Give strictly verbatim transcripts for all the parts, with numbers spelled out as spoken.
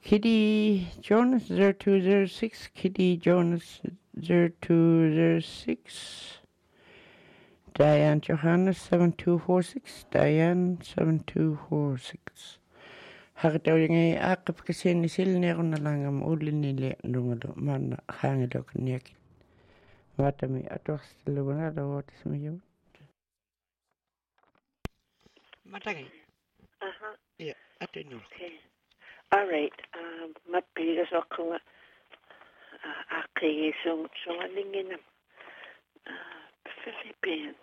Kitty Jonas zero two zero six, Kitty Jonas zero two zero six, Diane Johannes seven two four six, Diane seven two four six. Hakatawingi akap kasi ni silni ako na lang ang ulin nili nungalo man hangilo kanyak. Matami atwas luwana daw atas mayo. Matagi. Uh-huh. Yeah, atinu. Okay. All right. Um, mapigas ako nga aki sung sungalingin ng Philippines.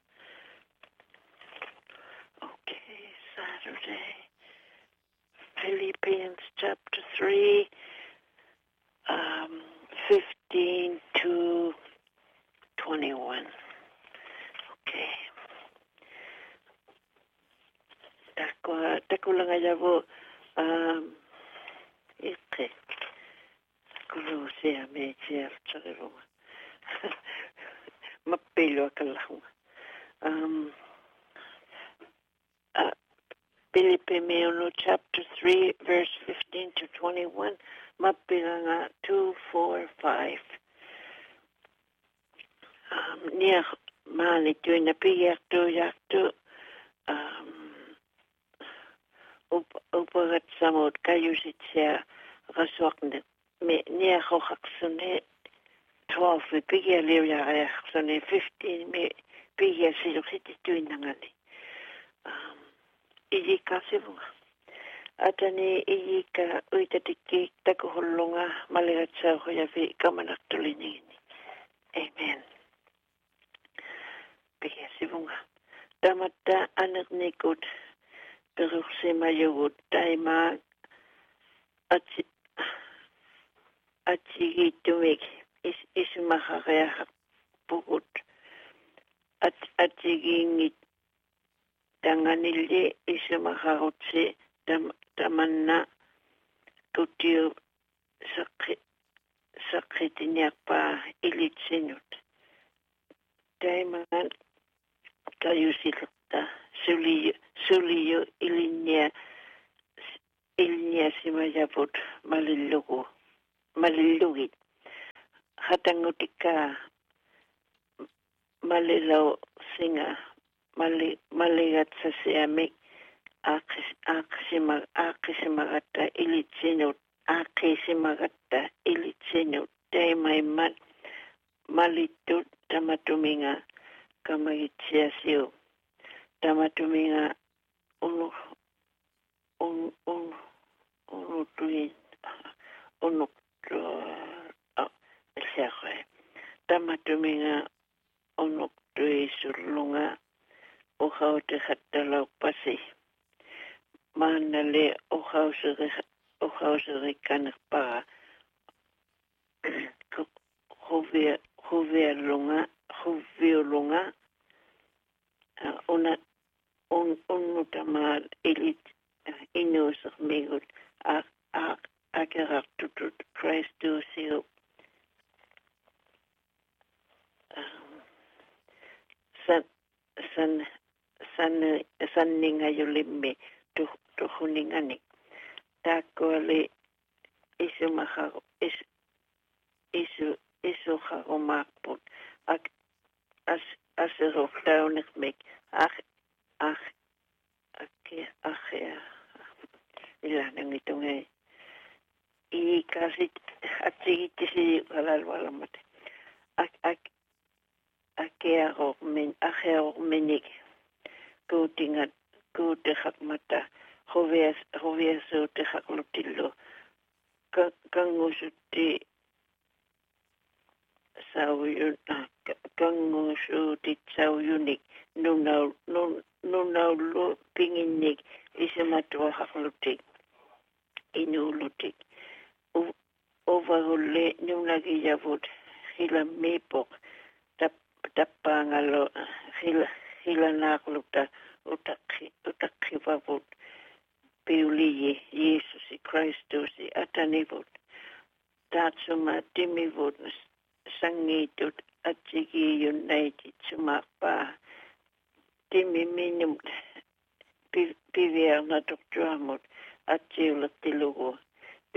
Okay, Saturday. Philippines chapter three, um, fifteen to twenty-one. Okay. Dako, dako lang aja po, um, ike. Kulo siya may siya tsarong. Mapilo ka lang. Um, uh, Philippians chapter three, verse fifteen to twenty-one. Mapilo nga two, four, five. Um, niya mali tu na piyak tu yak tu. Um, upagat samot kayo siya kaswak na me niya ko haksone twelve me piya liya haksone fifteen me piya silo kiti tu nangani. Um, iyi kasi bunga. Atani iyi ka uitatiki takuhulunga malihat sa kuyavi kamanak tulini. Amen. Piya si bunga. Damata anak nikot. Pero si mayugot tayo mag at at sige tumig is is makakaya pukot at at sige ngit tanganili is makakot si tam taman na kutiyo sakit sakit niya pa ilit sinut tayo mga kayo silata suliyo suliyo ilinya ilinya simayapot malilugo malilugit hatangutika malilaw singa mali maligat sa siyamik akis akisimag akisimagata ilitsinut akisimagata ilitsinut tay may mat malitut tamatuminga kamagitsiyasiyo tamatuminga uno un un uno tuin uno oh siya tamatuminga uno tui sulunga uhaw te hatalaw pasi manale uhaw suri uhaw suri kanak pa huvia huvia lunga huvia lunga una un un tamal elit inos migut a a akarak tutut Christ do siu san san san san ninga yulimmi tu tu huningani takole isu maha is isu isu hagomakput ak as asero taunig mek ach ach ake ach ya ila nang itong eh i kasi at sige tisi walal walamat ak ak ake ako men ake ako menig kutingat kutihak mata hovias hovias utihak lutilo kangusuti sauyun kangusuti sauyunik nunaw nun nunaw lu pinginik isimatwa haklutik inulutik overhule nunagiyavut hila mepok tap tapangalo hila hila nakluta utakhi utakhivavut piuliye Jesus Christus atanivut tatsuma timivut sangitut at sige united sumakpa timiminum pivier na doktoramut at siulat tilugo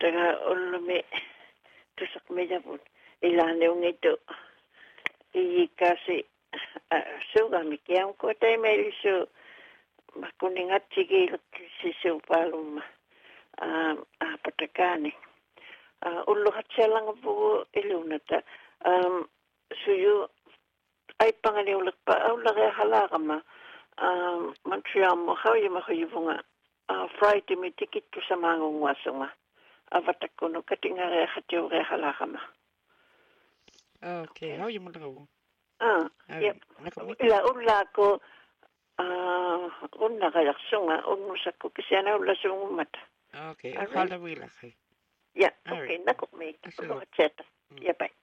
Taga olo me tusak me japun. Ila ne ungito. I kasi suga mi kiam ko te me lisu. Makuningat sige si su paluma. Um, a patakani. Uh, ulu hatselang po ilunata. Um, suyu ay pangani ulak pa ulak e halakama. Um, Montreal mo hawi mahuyubunga. Uh, Friday mi tikit ko sa mangong wasuma. Avatakuno katingare hatyo re halakama. Okay, how you mo Ah, yep. Ila ula ko ah unna kaya sunga unno sakko kisana ula sungumata. Okay, hala wila kay. Yeah, okay, nako me. Ko cheta. Yeah, bye.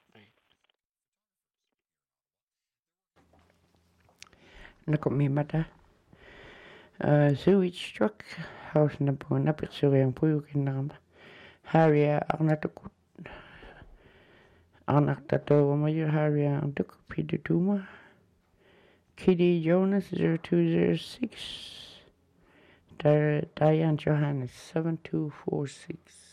Nako me mata. Uh, sewage truck house na po napit sa kayang puyo kinama. Haria ang natukot. Ang nakatawa mo yung haria ang tukot pidutuma. Kitty Jonas zero two zero six. Diane Johannes seven two four six.